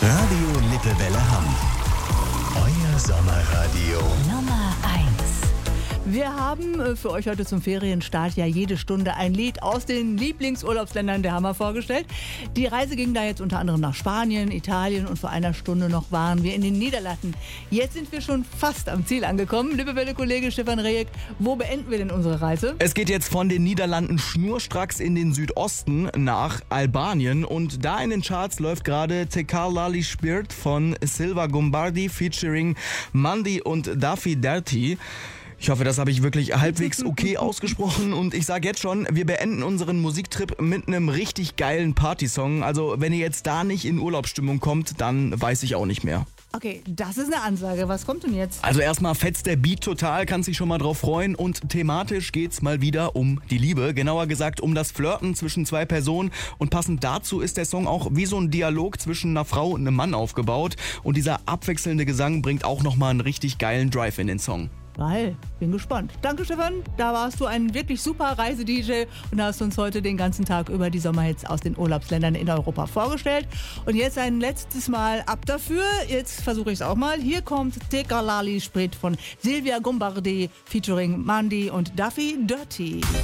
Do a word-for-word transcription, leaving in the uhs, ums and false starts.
Radio Lippewelle Hamm. Euer Sommerradio. Nummer eins. Wir haben äh, für euch heute zum Ferienstart ja jede Stunde ein Lied aus den Lieblingsurlaubsländern der Hammer vorgestellt. Die Reise ging da jetzt unter anderem nach Spanien, Italien und vor einer Stunde noch waren wir in den Niederlanden. Jetzt sind wir schon fast am Ziel angekommen. Lippewelle-Kollege Stefan Rejek, wo beenden wir denn unsere Reise? Es geht jetzt von den Niederlanden schnurstracks in den Südosten nach Albanien und da in den Charts läuft gerade Tekar Lali Spirit von Silva Gombardi featuring Mandy und Daffy Dirty. Ich hoffe, das habe ich wirklich halbwegs okay ausgesprochen und ich sage jetzt schon, wir beenden unseren Musiktrip mit einem richtig geilen Partysong. Also wenn ihr jetzt da nicht in Urlaubsstimmung kommt, dann weiß ich auch nicht mehr. Okay, das ist eine Ansage. Was kommt denn jetzt? Also erstmal fetzt der Beat total, kannst dich schon mal drauf freuen und thematisch geht's mal wieder um die Liebe, genauer gesagt um das Flirten zwischen zwei Personen und passend dazu ist der Song auch wie so ein Dialog zwischen einer Frau und einem Mann aufgebaut und dieser abwechselnde Gesang bringt auch nochmal einen richtig geilen Drive in den Song. Geil, bin gespannt. Danke Stefan, da warst du ein wirklich super Reise-D J und hast uns heute den ganzen Tag über die Sommerhits aus den Urlaubsländern in Europa vorgestellt. Und jetzt ein letztes Mal ab dafür, jetzt versuche ich es auch mal. Hier kommt Tekar Lali Spirit von Silvia Gombardi featuring Mandy und Daffy Dirty.